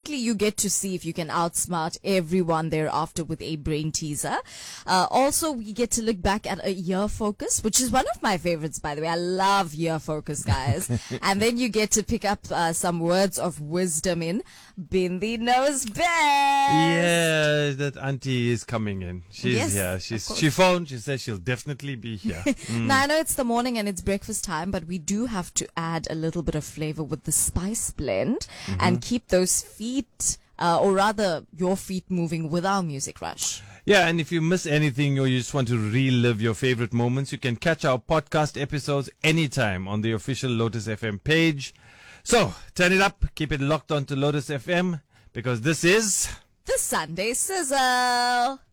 basically you get to see if you can outsmart everyone thereafter with a brain teaser. Also, we get to look back at a year focus, which is one of my favorites, by the way. I love year focus, guys. And then you get to pick up some words of wisdom in Bindi Knows Best. Yeah, that auntie is coming in. She's here. She phoned. She said she'll definitely be here. Now, I know it's the morning and it's breakfast time, but we do have to add a little bit of flavor with the spice blend and keep those feet, or rather your feet, moving with our music rush. Yeah, and if you miss anything or you just want to relive your favorite moments, you can catch our podcast episodes anytime on the official Lotus FM page. So, turn it up, keep it locked onto Lotus FM, because this is The Sunday Sizzle.